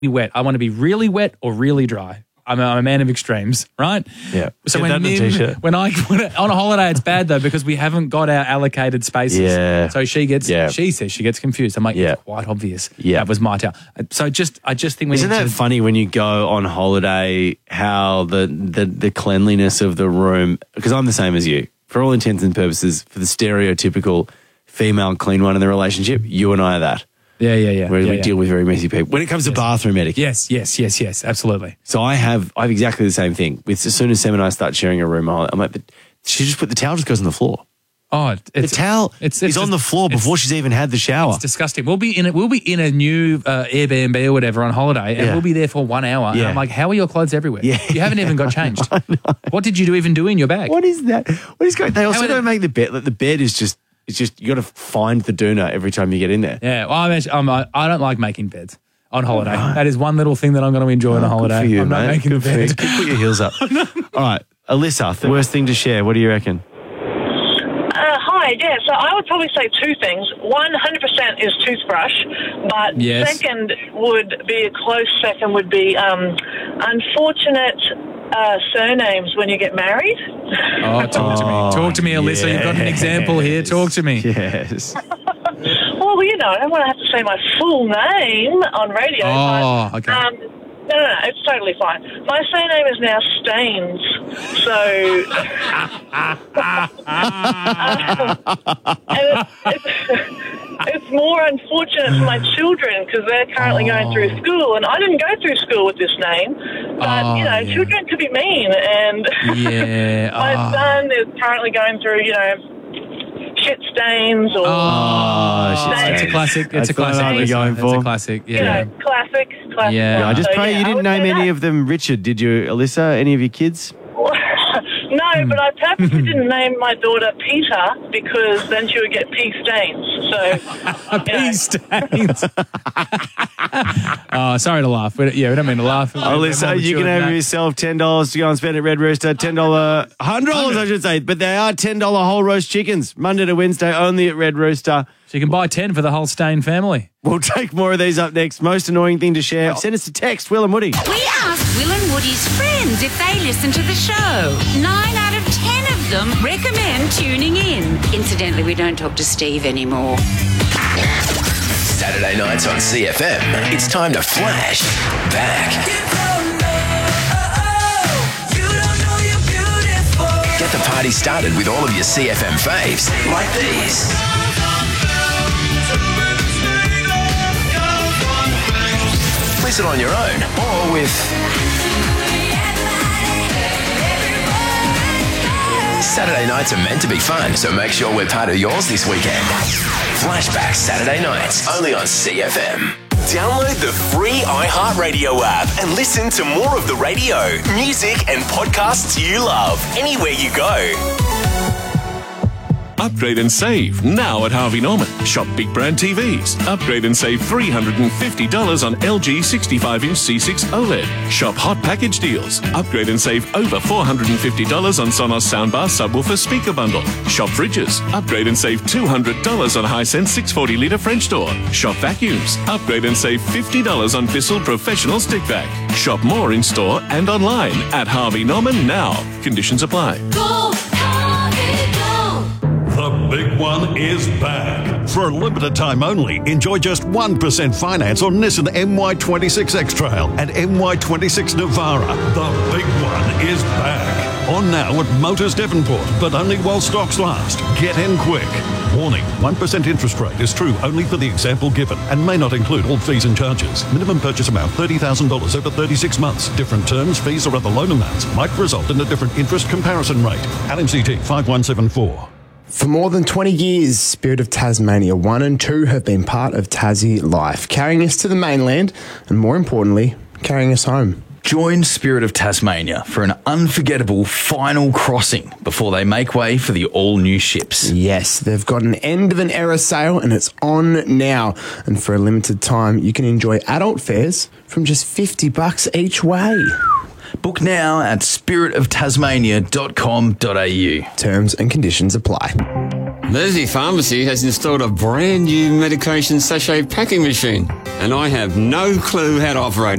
wet. I want to be really wet or really dry. I'm a man of extremes, right? Yeah. So Get that in a t-shirt. when on a holiday, it's bad though because we haven't got our allocated spaces. Yeah. So she says she gets confused. I'm like, Yeah. it's quite obvious. Yeah. That was my towel. So I just think we Isn't need that to, funny when you go on holiday, how the cleanliness of the room, because I'm the same as you. For all intents and purposes, for the stereotypical female clean one in the relationship, you and I are that. Yeah. Where we deal with very messy people. When it comes to bathroom etiquette. Yes, absolutely. So I have exactly the same thing. As soon as Sam and I start sharing a room, I'm like, but she just put the towel just goes on the floor. Oh, The towel is on the floor before she's even had the shower. It's disgusting. We'll be in a new Airbnb or whatever on holiday, and we'll be there for 1 hour. Yeah. And I'm like, how are your clothes everywhere? Yeah. You haven't even got changed. What did you even do in your bag? What is that? What is going? They also don't make the bed. Like, the bed is just. It's just you got to find the doona every time you get in there. Yeah, well, I don't like making beds on holiday. That is one little thing that I'm going to enjoy on a holiday. Good for you, I'm not mate. making Good the for you. bed. Put your heels up. All right, Alyssa, the worst thing to share. What do you reckon? Hi, yeah. So I would probably say two things. 100% is toothbrush, but second would be a close second would be unfortunate surnames when you get married. Oh, talk to me. Talk to me, Alyssa. Yes. You've got an example here. Talk to me. Yes. Well, you know, I don't want to have to say my full name on radio. Oh, but, okay. No, it's totally fine. My surname is now Staines, so... and it's more unfortunate for my children because they're currently going through school, and I didn't go through school with this name, but, children could be mean, and my son is currently going through, shit stains or... It's a classic. It's a classic. What we're going for. It's a classic, yeah. Classic. Yeah. I just pray you didn't name any of of them Richard, did you, Alyssa? Any of your kids? No, but I purposely didn't name my daughter Peter because then she would get pea stains. So, Pea stains. Oh, sorry to laugh. We don't mean to laugh. Alyssa, you can have yourself $10 to go and spend at Red Rooster. $100, I should say. But they are $10 whole roast chickens, Monday to Wednesday, only at Red Rooster. So you can buy 10 for the whole Stain family. We'll take more of these up next. Most annoying thing to share. Send us a text, Will and Woody. We asked Will and Woody's friends if they listen to the show. 9 out of 10 of them recommend tuning in. Incidentally, we don't talk to Steve anymore. Saturday nights on CFM. It's time to flash back. Get the party started with all of your CFM faves, like these. Listen on your own or with Saturday nights are meant to be fun, so make sure we're part of yours this weekend. Flashback Saturday nights, only on CFM. Download the free iHeartRadio app and listen to more of the radio, music and podcasts you love anywhere you go. Upgrade and save now at Harvey Norman. Shop big brand TVs. Upgrade and save $350 on LG 65-inch C6 OLED. Shop hot package deals. Upgrade and save over $450 on Sonos soundbar subwoofer speaker bundle. Shop fridges. Upgrade and save $200 on Hisense 640-litre French door. Shop vacuums. Upgrade and save $50 on Bissell Professional Stick Vac. Shop more in store and online at Harvey Norman now. Conditions apply. Go, Harvey, go! The big one is back. For a limited time only, enjoy just 1% finance on Nissan NY26 X-Trail and NY26 Navara. The big one is back. On now at Motors Devonport, but only while stocks last. Get in quick. Warning, 1% interest rate is true only for the example given and may not include all fees and charges. Minimum purchase amount $30,000 over 36 months. Different terms, fees or other loan amounts might result in a different interest comparison rate. LMCT 5174. For more than 20 years, Spirit of Tasmania 1 and 2 have been part of Tassie life, carrying us to the mainland and, more importantly, carrying us home. Join Spirit of Tasmania for an unforgettable final crossing before they make way for the all-new ships. Yes, they've got an end of an era sale and it's on now. And for a limited time, you can enjoy adult fares from just $50 each way. Book now at spiritoftasmania.com.au. Terms and conditions apply. Leslie Pharmacy has installed a brand new medication sachet packing machine, and I have no clue how to operate it.